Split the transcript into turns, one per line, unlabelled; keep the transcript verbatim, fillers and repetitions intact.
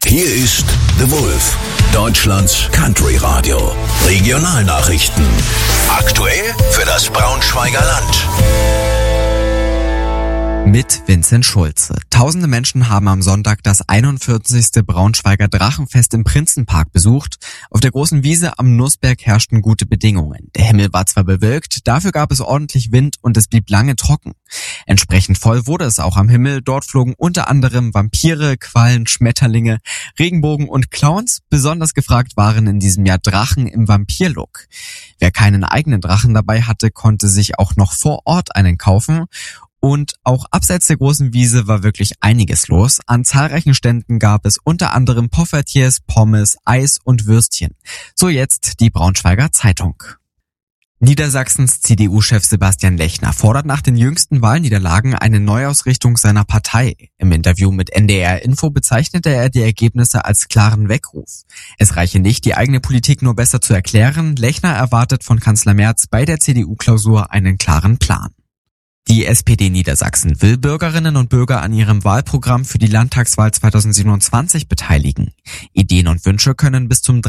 Hier ist The Wolf, Deutschlands Country Radio. Regionalnachrichten. Aktuell für das Braunschweiger Land.
Mit Vincent Schulze. Tausende Menschen haben am Sonntag das einundvierzigste Braunschweiger Drachenfest im Prinzenpark besucht. Auf der großen Wiese am Nussberg herrschten gute Bedingungen. Der Himmel war zwar bewölkt, dafür gab es ordentlich Wind und es blieb lange trocken. Entsprechend voll wurde es auch am Himmel. Dort flogen unter anderem Vampire, Quallen, Schmetterlinge, Regenbogen und Clowns. Besonders gefragt waren in diesem Jahr Drachen im Vampirlook. Wer keinen eigenen Drachen dabei hatte, konnte sich auch noch vor Ort einen kaufen. Und auch abseits der großen Wiese war wirklich einiges los. An zahlreichen Ständen gab es unter anderem Poffertjes, Pommes, Eis und Würstchen. So jetzt die Braunschweiger Zeitung. Niedersachsens C D U-Chef Sebastian Lechner fordert nach den jüngsten Wahlniederlagen eine Neuausrichtung seiner Partei. Im Interview mit N D R Info bezeichnete er die Ergebnisse als klaren Weckruf. Es reiche nicht, die eigene Politik nur besser zu erklären. Lechner erwartet von Kanzler Merz bei der C D U-Klausur einen klaren Plan. Die S P D Niedersachsen will Bürgerinnen und Bürger an ihrem Wahlprogramm für die Landtagswahl zweitausendsiebenundzwanzig beteiligen. Ideen und Wünsche können bis zum